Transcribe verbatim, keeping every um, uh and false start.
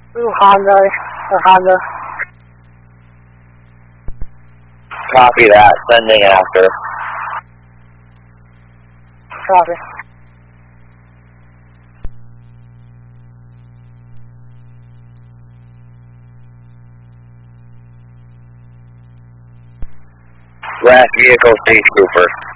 Ooh, Honda, or Honda. Copy that, sending after. Copy. Last vehicle, state trooper.